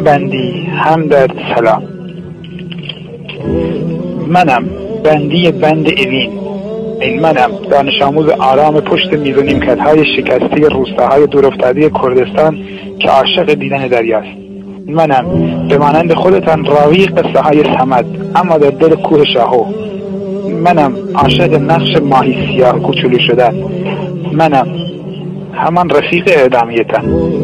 بندی هم در سلام. منم بندی بند اوین، این منم دانش آموز آرام پشت میز و نیمکت‌های شکسته روستاهای دورافتاده کردستان که عاشق دیدن دریاست. منم به مانند خودتان راوی قصه های صمد اما در دل کوه شاهو. منم عاشق نقش ماهی سیاه کوچولو شدن. منم همان رفیق اعدامیتان.